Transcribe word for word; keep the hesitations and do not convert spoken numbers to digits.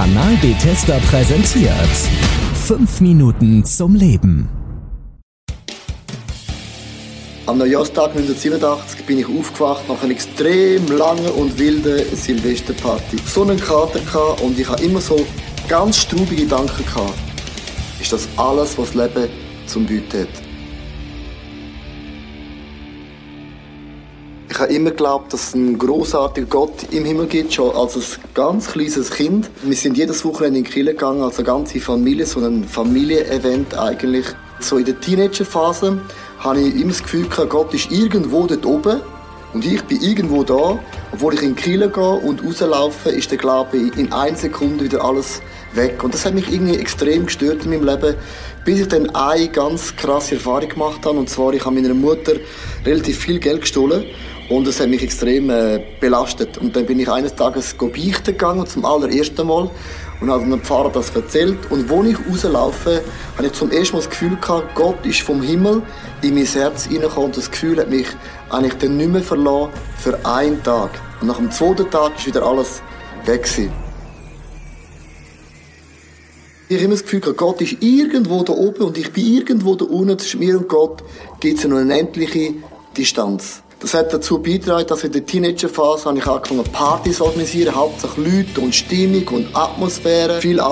Kanal Bethesda präsentiert fünf Minuten zum Leben. Am Neujahrstag neunzehnhundertsiebenundachtzig bin ich aufgewacht nach einer extrem langen und wilden Silvesterparty. So einen Kater gehabt und ich hatte immer so ganz straubige Gedanken gehabt. Ist das alles, was das Leben zum Bieten hat? Ich habe immer geglaubt, dass es einen grossartigen Gott im Himmel gibt, schon als ein ganz kleines Kind. Wir sind jedes Wochenende in die Kirche gegangen, als eine ganze Familie, so ein Familienevent eigentlich. So in der Teenagerphase habe ich immer das Gefühl gehabt, Gott ist irgendwo dort oben und ich bin irgendwo da. Obwohl ich in die Kirche gehe und rauslaufe, ist der Glaube in einer Sekunde wieder alles weg. Und das hat mich irgendwie extrem gestört in meinem Leben, bis ich dann eine ganz krasse Erfahrung gemacht habe. Und zwar, ich habe meiner Mutter relativ viel Geld gestohlen. Und das hat mich extrem äh, belastet. Und dann bin ich eines Tages beichten gegangen, zum allerersten Mal. Und habe dem Pfarrer das erzählt. Und als ich rauslaufe, habe ich zum ersten Mal das Gefühl gehabt, Gott ist vom Himmel in mein Herz hineingekommen. Und das Gefühl hat mich eigentlich dann nicht mehr verlassen für einen Tag. Und nach dem zweiten Tag war wieder alles weg gewesen. Ich habe immer das Gefühl gehabt, Gott ist irgendwo da oben und ich bin irgendwo da unten. Zwischen mir und Gott gibt es eine unendliche Distanz. Das hat dazu beigetragen, dass in der Teenagerphase habe ich angefangen, Partys zu organisieren, hauptsächlich Leute und Stimmung und Atmosphäre, viel